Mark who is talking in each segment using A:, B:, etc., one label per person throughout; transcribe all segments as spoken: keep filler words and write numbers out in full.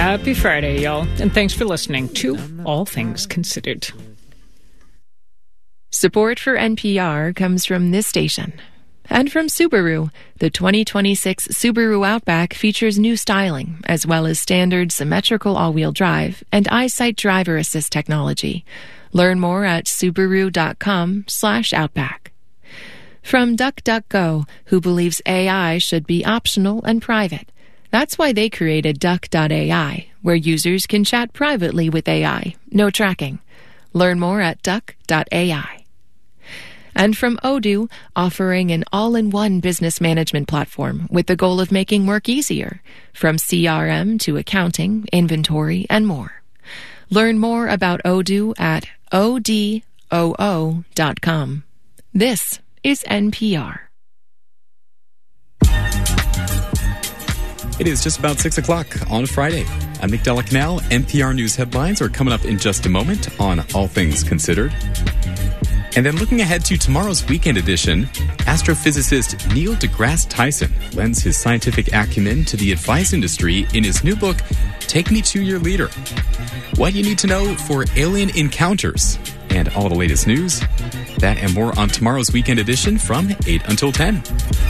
A: Happy Friday, y'all, and thanks for listening to All Things Considered.
B: Support for N P R comes from this station. And from Subaru, the twenty twenty-six Subaru Outback features new styling, as well as standard symmetrical all-wheel drive and EyeSight driver assist technology. Learn more at Subaru.com slash Outback. From DuckDuckGo, who believes A I should be optional and private. That's why they created Duck dot A I, where users can chat privately with A I. No tracking. Learn more at Duck dot A I. And from Odoo, offering an all-in-one business management platform with the goal of making work easier, from C R M to accounting, inventory, and more. Learn more about Odoo at O D O O dot com. This is N P R.
C: It is just about six o'clock on Friday. I'm Nick Delacanal. N P R News headlines are coming up in just a moment on All Things Considered. And then looking ahead to tomorrow's weekend edition, astrophysicist Neil deGrasse Tyson lends his scientific acumen to the advice industry in his new book, Take Me to Your Leader. What you need to know for alien encounters and all the latest news. That and more on tomorrow's weekend edition from eight until ten.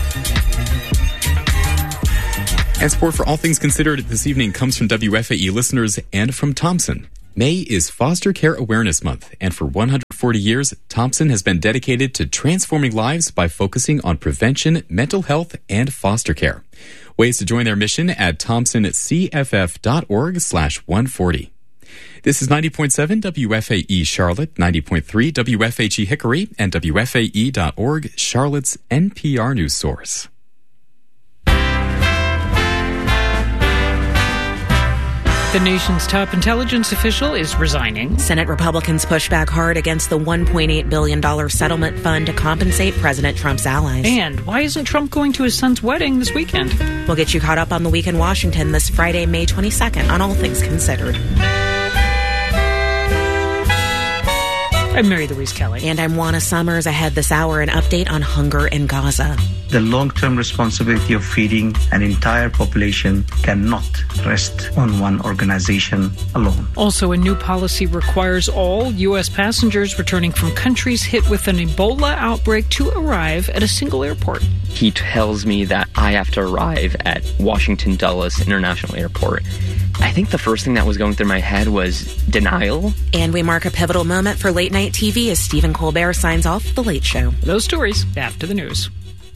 C: And support for All Things Considered this evening comes from W F A E listeners and from Thompson. May is Foster Care Awareness Month, and for one hundred forty years, Thompson has been dedicated to transforming lives by focusing on prevention, mental health, and foster care. Ways to join their mission at thompson c f f dot org slash one forty. This is ninety point seven W F A E Charlotte, ninety point three W F H E Hickory, and W F A E dot org, Charlotte's N P R news source.
A: The nation's top intelligence official is resigning.
D: Senate Republicans push back hard against the one point eight billion dollars settlement fund to compensate President Trump's allies.
A: And why isn't Trump going to his son's wedding this weekend?
D: We'll get you caught up on the week in Washington this Friday, May twenty-second on All Things Considered.
A: I'm Mary Louise Kelly.
D: And I'm Juana Summers. Ahead this hour, an update on hunger in Gaza.
E: The long-term responsibility of feeding an entire population cannot rest on one organization alone.
A: Also, a new policy requires all U S passengers returning from countries hit with an Ebola outbreak to arrive at a single airport.
F: He tells me that I have to arrive at Washington Dulles International Airport. I think the first thing that was going through my head was denial.
D: And we mark a pivotal moment for late night T V as Stephen Colbert signs off The Late Show.
A: Those stories after the news.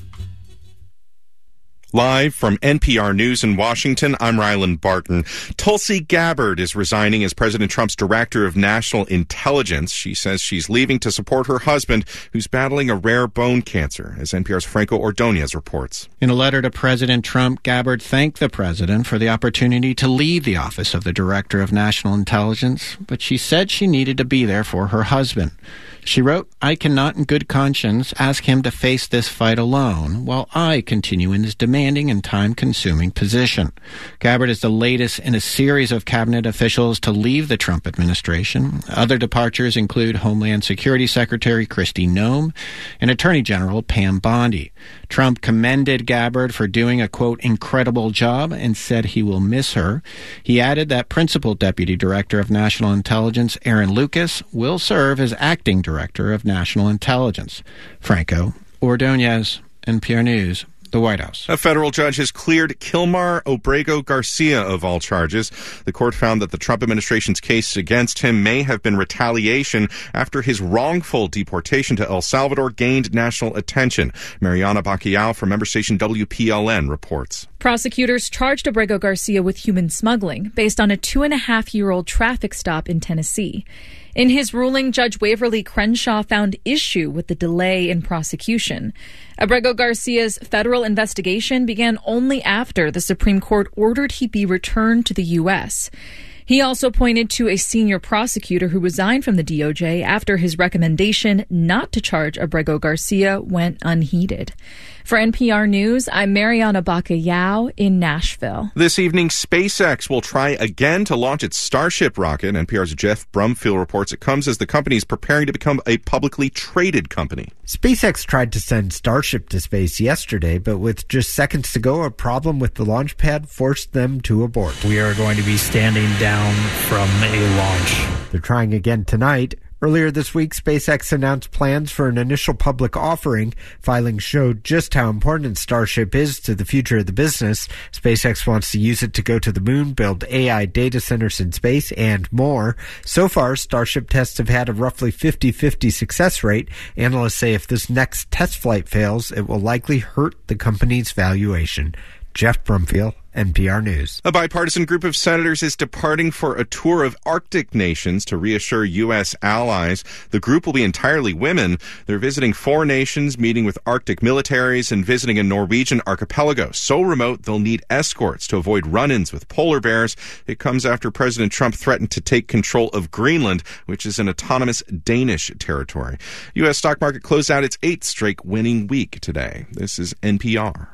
G: Live from N P R News in Washington, I'm Ryland Barton. Tulsi Gabbard is resigning as President Trump's Director of National Intelligence. She says she's leaving to support her husband, who's battling a rare bone cancer, as N P R's Franco Ordonez reports.
H: In a letter to President Trump, Gabbard thanked the president for the opportunity to leave the office of the Director of National Intelligence, but she said she needed to be there for her husband. She wrote, "I cannot in good conscience ask him to face this fight alone, while I continue in this demanding and time-consuming position." Gabbard is the latest in a series of cabinet officials to leave the Trump administration. Other departures include Homeland Security Secretary Kristi Noem and Attorney General Pam Bondi. Trump commended Gabbard for doing a, quote, incredible job and said he will miss her. He added that Principal Deputy Director of National Intelligence Aaron Lucas will serve as Acting Director of National Intelligence. Franco Ordonez, N P R News, the White House.
G: A federal judge has cleared Kilmar Obrego Garcia of all charges. The court found that the Trump administration's case against him may have been retaliation after his wrongful deportation to El Salvador gained national attention. Mariana Bacchial from member station W P L N reports.
I: Prosecutors charged Obrego Garcia with human smuggling based on a two-and-a-half-year-old traffic stop in Tennessee. In his ruling, Judge Waverly Crenshaw found issue with the delay in prosecution. Obrego Garcia's federal investigation began only after the Supreme Court ordered he be returned to the U S. He also pointed to a senior prosecutor who resigned from the D O J after his recommendation not to charge Obrego Garcia went unheeded. For N P R News, I'm Mariana Bacallao in Nashville.
G: This evening, SpaceX will try again to launch its Starship rocket. N P R's Jeff Brumfield reports it comes as the company is preparing to become a publicly traded company.
J: SpaceX tried to send Starship to space yesterday, but with just seconds to go, a problem with the launch pad forced them to abort.
K: We are going to be standing down from a launch.
J: They're trying again tonight. Earlier this week, SpaceX announced plans for an initial public offering. Filings showed just how important Starship is to the future of the business. SpaceX wants to use it to go to the moon, build A I data centers in space, and more. So far, Starship tests have had a roughly fifty-fifty success rate. Analysts say if this next test flight fails, it will likely hurt the company's valuation. Jeff Brumfield, N P R News.
G: A bipartisan group of senators is departing for a tour of Arctic nations to reassure U S allies. The group will be entirely women. They're visiting four nations, meeting with Arctic militaries, and visiting a Norwegian archipelago. So remote, they'll need escorts to avoid run-ins with polar bears. It comes after President Trump threatened to take control of Greenland, which is an autonomous Danish territory. U S stock market closed out its eighth straight winning week today. This is N P R.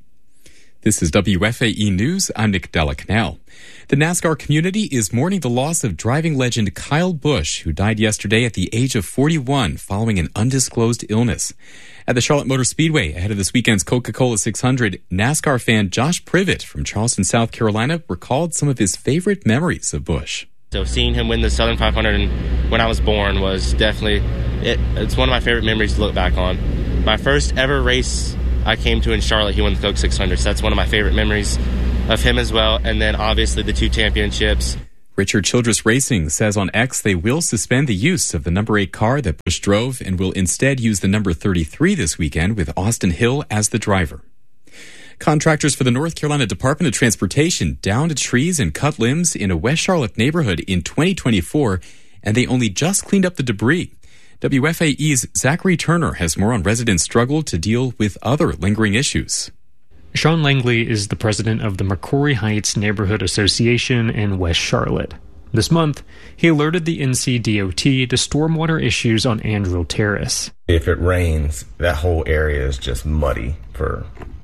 C: This is W F A E News. I'm Nick Della-Canal. The NASCAR community is mourning the loss of driving legend Kyle Busch, who died yesterday at the age of forty-one following an undisclosed illness. At the Charlotte Motor Speedway, ahead of this weekend's Coca-Cola six hundred, NASCAR fan Josh Privet from Charleston, South Carolina, recalled some of his favorite memories of Busch.
L: So seeing him win the Southern five hundred when I was born was definitely, it, it's one of my favorite memories to look back on. My first ever race I came to in Charlotte, he won the Coke six hundred, so that's one of my favorite memories of him as well. And then obviously the two championships.
C: Richard Childress Racing says on X they will suspend the use of the number eight car that Busch drove and will instead use the number thirty-three this weekend with Austin Hill as the driver. Contractors for the North Carolina Department of Transportation downed trees and cut limbs in a West Charlotte neighborhood in twenty twenty-four, and they only just cleaned up the debris. W F A E's Zachary Turner has more on residents' struggle to deal with other lingering issues.
M: Sean Langley is the president of the McCrory Heights Neighborhood Association in West Charlotte. This month, he alerted the N C D O T to stormwater issues on Andrew Terrace.
N: If it rains, that whole area is just muddy for,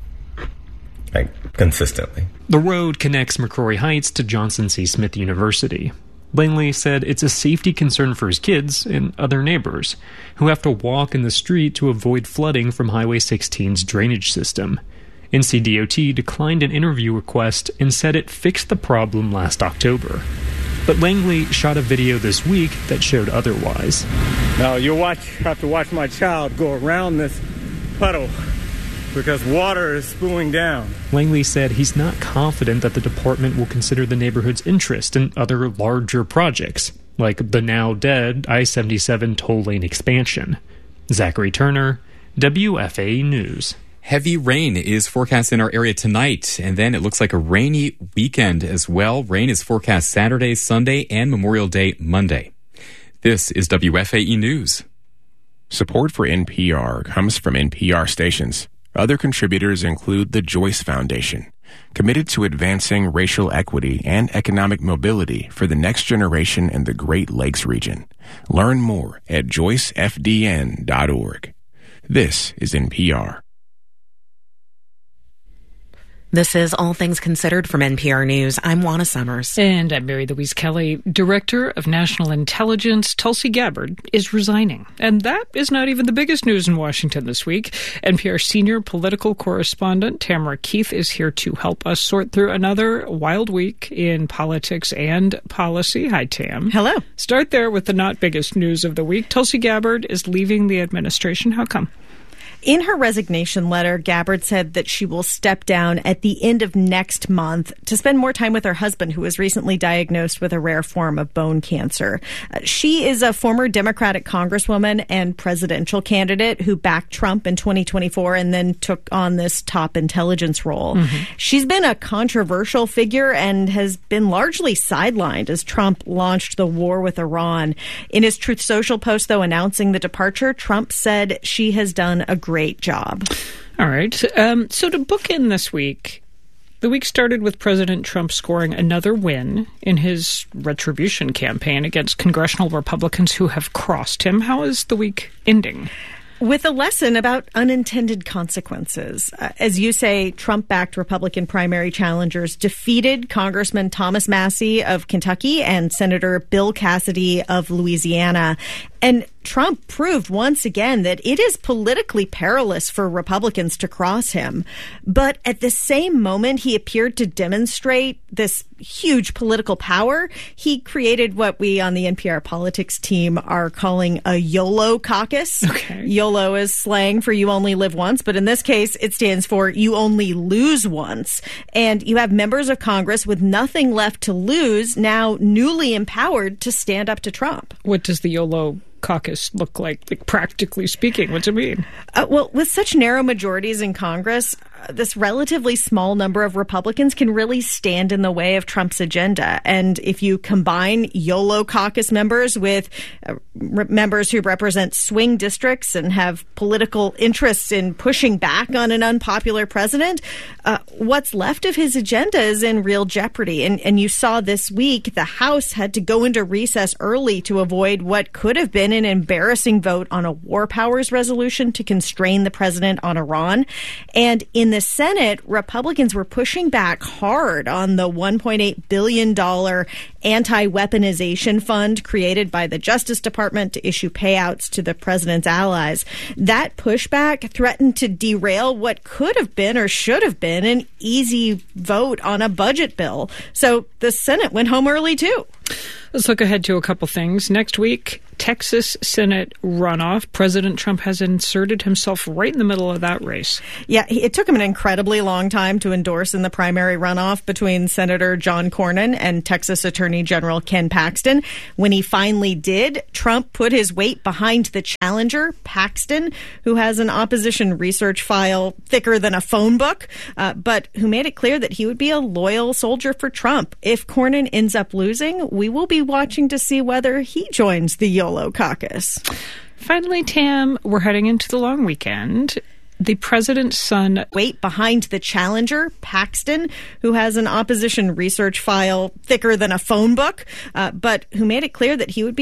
N: like, consistently.
M: The road connects McCrory Heights to Johnson C. Smith University. Langley said it's a safety concern for his kids and other neighbors who have to walk in the street to avoid flooding from Highway sixteen's drainage system. N C D O T declined an interview request and said it fixed the problem last October. But Langley shot a video this week that showed otherwise.
O: Now you'll watch, have to watch my child go around this puddle because water is spewing down.
M: Langley said he's not confident that the department will consider the neighborhood's interest in other larger projects, like the now dead I seventy-seven toll lane expansion. Zachary Turner, W F A News.
C: Heavy rain is forecast in our area tonight, and then it looks like a rainy weekend as well. Rain is forecast Saturday, Sunday, and Memorial Day Monday. This is W F A E News.
P: Support for N P R comes from N P R stations. Other contributors include the Joyce Foundation, committed to advancing racial equity and economic mobility for the next generation in the Great Lakes region. Learn more at joyce f d n dot org. This is N P R.
D: This is All Things Considered from N P R News. I'm Juana Summers.
A: And I'm Mary Louise Kelly. Director of National Intelligence Tulsi Gabbard is resigning. And that is not even the biggest news in Washington this week. N P R senior political correspondent Tamara Keith is here to help us sort through another wild week in politics and policy. Hi, Tam.
Q: Hello.
A: Start there with the not biggest news of the week. Tulsi Gabbard is leaving the administration. How come?
Q: In her resignation letter, Gabbard said that she will step down at the end of next month to spend more time with her husband, who was recently diagnosed with a rare form of bone cancer. Uh, she is a former Democratic congresswoman and presidential candidate who backed Trump in twenty twenty-four and then took on this top intelligence role. Mm-hmm. She's been a controversial figure and has been largely sidelined as Trump launched the war with Iran. In his Truth Social post, though, announcing the departure, Trump said she has done a great Great job.
A: All right. Um, so to bookend this week, the week started with President Trump scoring another win in his retribution campaign against congressional Republicans who have crossed him. How is the week ending?
Q: With a lesson about unintended consequences. Uh, as you say, Trump-backed Republican primary challengers defeated Congressman Thomas Massie of Kentucky and Senator Bill Cassidy of Louisiana. And Trump proved once again that it is politically perilous for Republicans to cross him. But at the same moment he appeared to demonstrate this huge political power, he created what we on the N P R politics team are calling a YOLO caucus.
A: Okay.
Q: YOLO is slang for you only live once, but in this case, it stands for you only lose once. And you have members of Congress with nothing left to lose, now newly empowered to stand up to Trump.
A: What does the YOLO caucus look like, like practically speaking? What's it mean?
Q: Uh, well, with such narrow majorities in Congress, uh, this relatively small number of Republicans can really stand in the way of Trump's agenda. And if you combine YOLO caucus members with uh, re- members who represent swing districts and have political interests in pushing back on an unpopular president, uh, what's left of his agenda is in real jeopardy. And, and you saw this week the House had to go into recess early to avoid what could have been an embarrassing vote on a war powers resolution to constrain the president on Iran. And in the Senate, Republicans were pushing back hard on the one point eight billion dollars anti-weaponization fund created by the Justice Department to issue payouts to the president's allies. That pushback threatened to derail what could have been or should have been an easy vote on a budget bill. So the Senate went home early, too.
A: Let's look ahead to a couple things. Next week, Texas Senate runoff. President Trump has inserted himself right in the middle of that race.
Q: Yeah, it took him an incredibly long time to endorse in the primary runoff between Senator John Cornyn and Texas Attorney General Ken Paxton. When he finally did, Trump put his weight behind the challenger, Paxton, who has an opposition research file thicker than a phone book, uh, but who made it clear that he would be a loyal soldier for Trump. If Cornyn ends up losing, we will be watching to see whether he joins the YOLO caucus.
A: Finally, Tam, we're heading into the long weekend. The president's son...
Q: Wait behind the challenger, Paxton, who has an opposition research file thicker than a phone book, uh, but who made it clear that he would be